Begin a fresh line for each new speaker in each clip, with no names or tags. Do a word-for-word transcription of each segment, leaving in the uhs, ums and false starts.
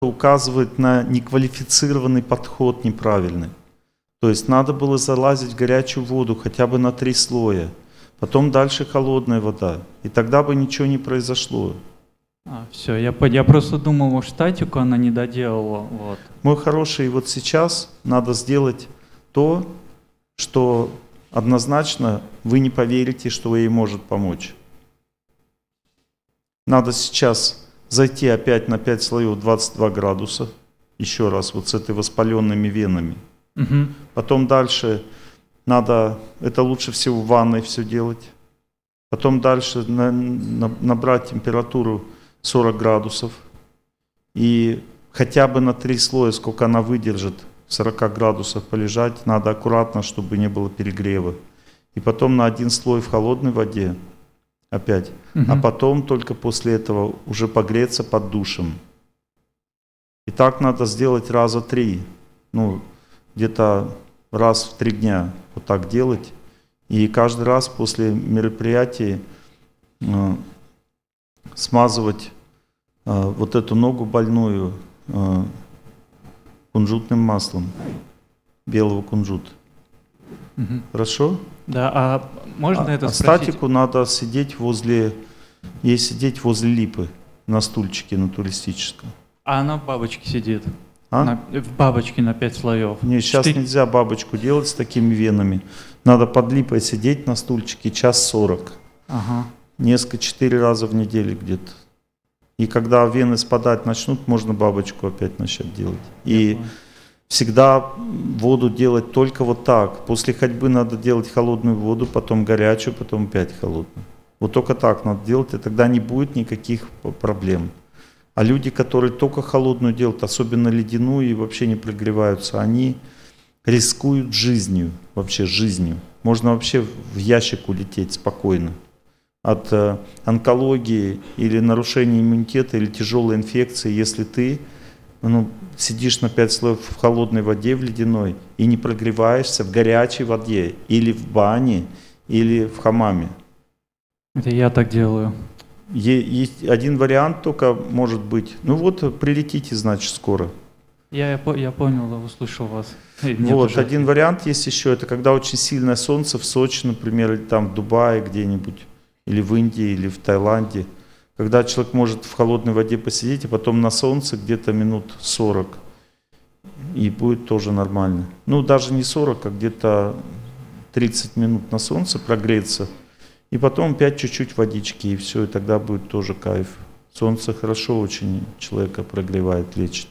указывает на неквалифицированный подход неправильный. То есть надо было залазить в горячую воду хотя бы на три слоя, потом дальше холодная вода, и тогда бы ничего не произошло.
А, все, я, я просто думал, может, статику она не доделала. Вот.
Мой хороший, вот сейчас надо сделать то, что однозначно вы не поверите, что ей может помочь. Надо сейчас зайти опять на пять слоев двадцать два градуса, еще раз, вот с этой воспаленными венами.
Угу.
Потом дальше надо, это лучше всего в ванной все делать. Потом дальше на, на, набрать температуру сорок градусов. И хотя бы на три слоя, сколько она выдержит, сорок градусов полежать, надо аккуратно, чтобы не было перегрева. И потом на один слой в холодной воде опять.
Угу.
А потом только после этого уже погреться под душем. И так надо сделать раза три. Ну, где-то раз в три дня вот так делать. И каждый раз после мероприятия э, смазывать э, вот эту ногу больную э, кунжутным маслом, белого кунжута.
Угу.
Хорошо?
Да, а можно
а,
это
а
спросить?
статику надо сидеть возле, ей сидеть возле липы на стульчике на туристическом.
А она в бабочке сидит.
А?
На, в бабочке на пять слоев.
Не, сейчас
Четыре...
нельзя бабочку делать с такими венами. Надо под липой сидеть на стульчике час сорок.
Ага.
Несколько, четыре раза в неделю где-то. И когда вены спадать начнут, можно бабочку опять начать делать. И всегда воду делать только вот так. После ходьбы надо делать холодную воду, потом горячую, потом опять холодную. Вот только так надо делать, и тогда не будет никаких проблем. А люди, которые только холодную делают, особенно ледяную, и вообще не прогреваются, они рискуют жизнью, вообще жизнью. Можно вообще в ящик улететь спокойно. От э, онкологии или нарушения иммунитета, или тяжелой инфекции, если ты ну, сидишь на пять слоев в холодной воде, в ледяной, и не прогреваешься в горячей воде, или в бане, или в хамаме.
Это я так делаю.
Есть один вариант только может быть. Ну вот, прилетите, значит, скоро.
Я, я, я понял, услышал вас.
Вот, один вариант есть еще. Это когда очень сильное солнце в Сочи, например, или там в Дубае где-нибудь, или в Индии, или в Таиланде. Когда человек может в холодной воде посидеть, а потом на солнце где-то минут сорок. И будет тоже нормально. Ну, даже не сорок, а где-то тридцать минут на солнце прогреться. И потом опять чуть-чуть водички, и все, и тогда будет тоже кайф. Солнце хорошо очень человека прогревает, лечит.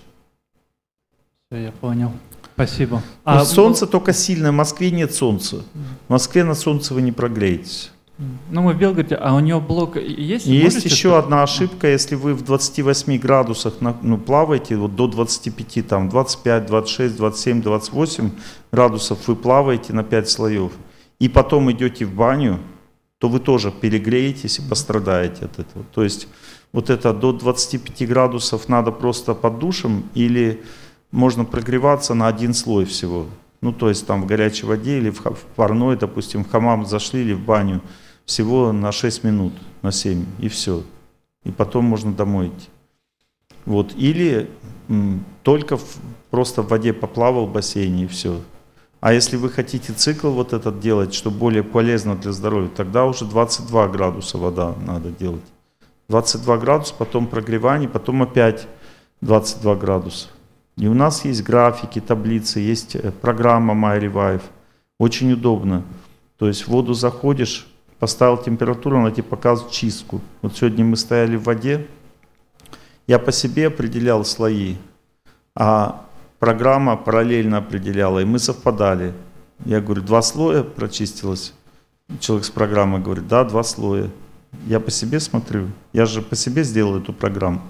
Все, я понял. Спасибо.
А
а
солнце мы... только сильное, в Москве нет солнца. В Москве на солнце вы не прогреетесь.
Ну, мы в Белгороде, а у него блок есть?
И есть еще
сказать?
одна ошибка, если вы в двадцати восьми градусах ну, плаваете, вот до двадцати пяти, там двадцать пять, двадцать шесть, двадцать семь, двадцать восемь градусов вы плаваете на пять слоев, и потом идете в баню, то вы тоже перегреетесь и пострадаете от этого. То есть вот это до двадцати пяти градусов надо просто под душем, или можно прогреваться на один слой всего. Ну, то есть там в горячей воде или в парной, допустим, в хамам зашли или в баню, всего на шесть минут, на семь, и все. И потом можно домой идти. Вот. Или м, только в, просто в воде поплавал в бассейне, и все. А если вы хотите цикл вот этот делать, что более полезно для здоровья, тогда уже двадцать два градуса вода надо делать. двадцать два градуса, потом прогревание, потом опять двадцать два градуса. И у нас есть графики, таблицы, есть программа MyRevive. Очень удобно. То есть в воду заходишь, поставил температуру, она тебе показывает чистку. Вот сегодня мы стояли в воде, я по себе определял слои, а программа параллельно определяла, и мы совпадали. Я говорю, два слоя прочистилось. Человек с программой говорит, да, два слоя. Я по себе смотрю, я же по себе сделал эту программу.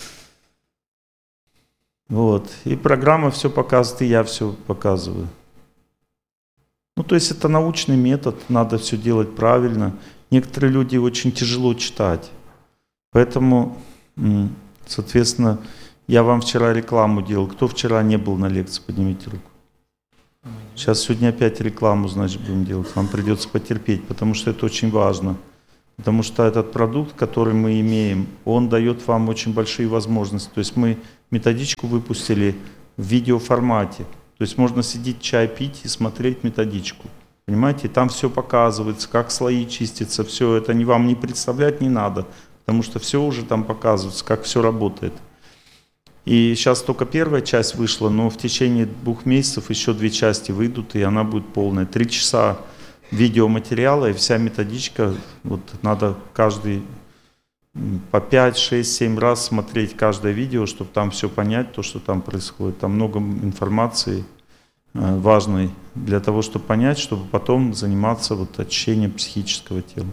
Вот. И программа все показывает, и я все показываю. Ну, то есть это научный метод, надо все делать правильно. Некоторые люди очень тяжело читать. Поэтому, соответственно, я вам вчера рекламу делал. Кто вчера не был на лекции, поднимите руку. Сейчас сегодня опять рекламу, значит, будем делать. Вам придется потерпеть, потому что это очень важно. Потому что этот продукт, который мы имеем, он дает вам очень большие возможности. То есть мы методичку выпустили в видеоформате. То есть можно сидеть, чай пить и смотреть методичку. Понимаете, там все показывается, как слои чистятся, все это не, вам не представлять не надо, потому что все уже там показывается, как все работает. И сейчас только первая часть вышла, но в течение двух месяцев еще две части выйдут, и она будет полная. Три часа видеоматериала и вся методичка, вот надо каждый по пять, шесть, семь раз смотреть каждое видео, чтобы там все понять, то, что там происходит. Там много информации э, важной для того, чтобы понять, чтобы потом заниматься вот очищением психического тела.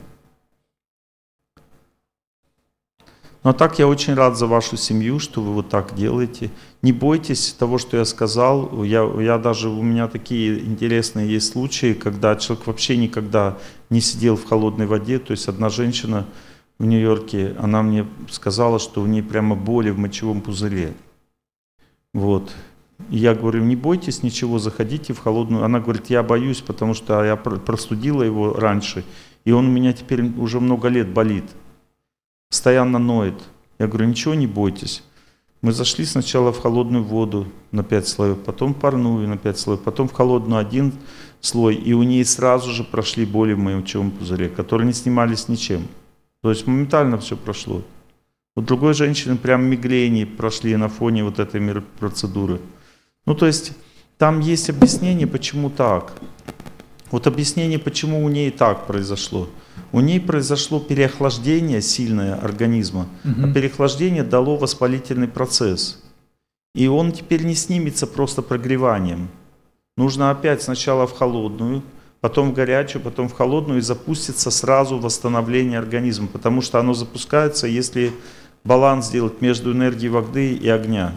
Ну а так я очень рад за вашу семью, что вы вот так делаете. Не бойтесь того, что я сказал. Я, я даже, у меня такие интересные есть случаи, когда человек вообще никогда не сидел в холодной воде. То есть одна женщина в Нью-Йорке, она мне сказала, что у нее прямо боли в мочевом пузыре. Вот. И я говорю, не бойтесь ничего, заходите в холодную. Она говорит, я боюсь, потому что я простудила его раньше, и он у меня теперь уже много лет болит. Постоянно ноет. Я говорю, ничего не бойтесь. Мы зашли сначала в холодную воду на пять слоев, потом в парную на пять слоев, потом в холодную один слой, и у нее сразу же прошли боли в мочевом пузыре, которые не снимались ничем. То есть моментально все прошло. У другой женщины прям мигрени прошли на фоне вот этой процедуры. Ну то есть там есть объяснение, почему так. Вот объяснение, почему у ней так произошло. У ней произошло переохлаждение сильное организма, угу. А переохлаждение дало воспалительный процесс. И он теперь не снимется просто прогреванием. Нужно опять сначала в холодную, потом в горячую, потом в холодную, и запустится сразу восстановление организма, потому что оно запускается, если баланс сделать между энергией воды и огня.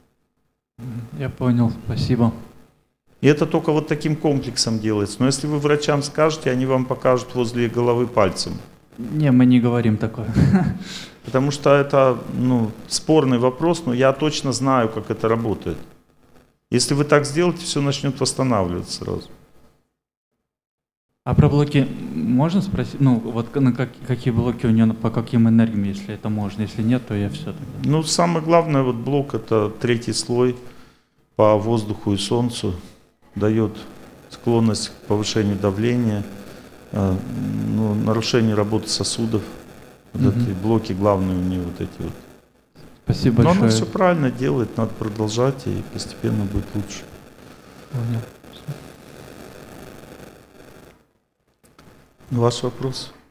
Я понял, спасибо.
И это только вот таким комплексом делается. Но если вы врачам скажете, они вам покажут возле головы пальцем.
Не, мы не говорим такое.
Потому что это ну, спорный вопрос, но я точно знаю, как это работает. Если вы так сделаете, все начнет восстанавливаться сразу.
А про блоки можно спросить? Ну, вот на как, какие блоки у нее, по каким энергиям, если это можно. Если нет, то я все тогда.
Ну, самое главное, вот блок, это третий слой по воздуху и солнцу. Дает склонность к повышению давления, ну, нарушению работы сосудов. Вот mm-hmm. эти блоки главные у нее вот эти вот.
Спасибо
Но
большое.
она все правильно делает, надо продолжать, и постепенно будет лучше.
Понял.
Ваш вопрос?